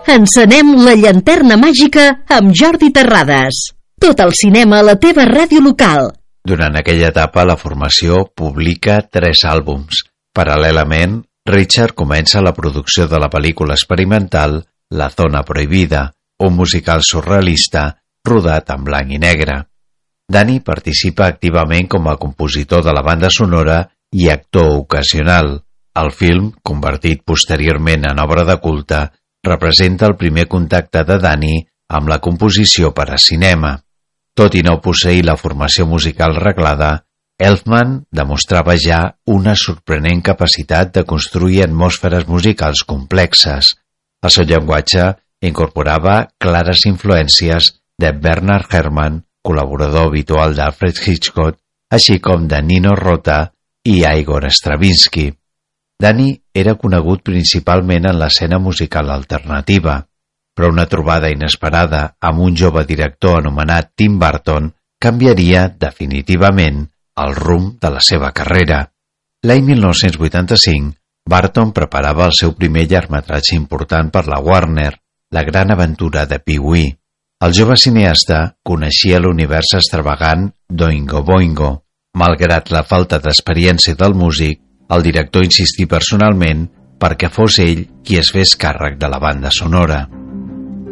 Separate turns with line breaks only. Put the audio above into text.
Encenem la llanterna màgica amb Jordi Terrades. Tot el cinema a la teva ràdio local.
Durant aquella etapa, la formació publica 3 àlbums. Paral·lelament, Richard comença la producció de la pel·lícula experimental La Zona Prohibida, un musical surrealista rodat en blanc i negre. Danny participa activament com a compositor de la banda sonora i actor ocasional. El film, convertit posteriorment en obra de culte, representa el primer contacte de Danny amb la composició per a cinema. Tot i no posseir la formació musical reglada, Elfman demostrava ja una sorprenent capacitat de construir atmosferes musicals complexes. El seu llenguatge incorporava clares influències de Bernard Herrmann, col·laborador habitual d'Alfred Hitchcock, així com de Nino Rota i Igor Stravinsky. Danny era conegut principalment en l'escena musical alternativa, però una trobada inesperada amb un jove director anomenat Tim Burton canviaria definitivament el rumb de la seva carrera. L'any 1985, Burton preparava el seu primer llargmetratge important per la Warner, La gran aventura de Pee-wee. El jove cineasta coneixia l'univers extravagant d'Oingo Boingo. Malgrat la falta d'experiència del músic, el director insistí personalment perquè fos ell qui es fes càrrec de la banda sonora.